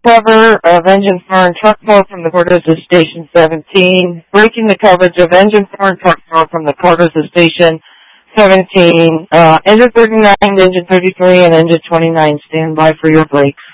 cover of engine fire and truck flow from the quarters of Station 17. Breaking the coverage of engine fire and truck flow from the quarters of Station 17. Engine 39, engine 33, and engine 29 stand by for your brakes.